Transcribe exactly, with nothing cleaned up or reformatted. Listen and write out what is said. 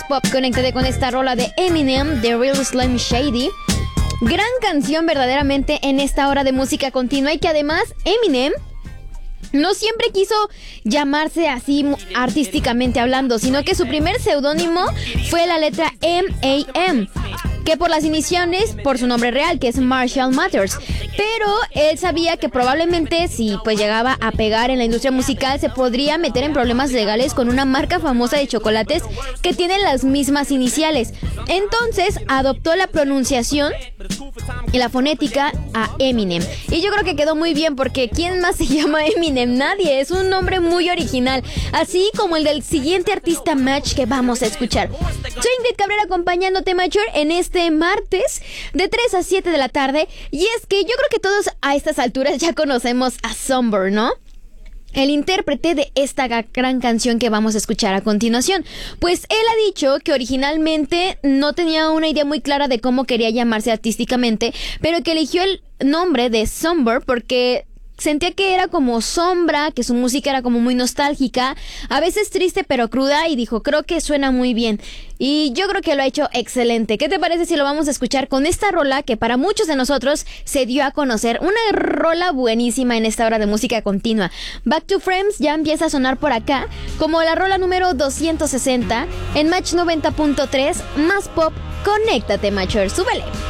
Pop, conéctate con esta rola de Eminem, The Real Slim Shady. Gran canción verdaderamente en esta hora de música continua, y que además Eminem no siempre quiso llamarse así artísticamente hablando, sino que su primer seudónimo fue la letra M A M, que por las iniciales, por su nombre real, que es Marshall Mathers. Pero él sabía que probablemente si pues llegaba a pegar en la industria musical, se podría meter en problemas legales con una marca famosa de chocolates que tiene las mismas iniciales. Entonces adoptó la pronunciación y la fonética a Eminem. Y yo creo que quedó muy bien, porque ¿quién más se llama Eminem? Nadie. Es un nombre muy original, así como el del siguiente artista Match que vamos a escuchar. Soy Ingrid Cabrera, acompañándote, Matcher, en este martes de tres a siete de la tarde. Y es que yo creo que todos a estas alturas ya conocemos a Somber, ¿no? El intérprete de esta gran canción que vamos a escuchar a continuación. Pues él ha dicho que originalmente no tenía una idea muy clara de cómo quería llamarse artísticamente, pero que eligió el nombre de Somber porque sentía que era como sombra, que su música era como muy nostálgica, a veces triste pero cruda, y dijo, creo que suena muy bien. Y yo creo que lo ha hecho excelente. ¿Qué te parece si lo vamos a escuchar con esta rola que para muchos de nosotros se dio a conocer? Una rola buenísima en esta hora de música continua. Back to Frames ya empieza a sonar por acá como la rola número doscientos sesenta en Match noventa punto tres, más pop. Conéctate, Matcher, súbele.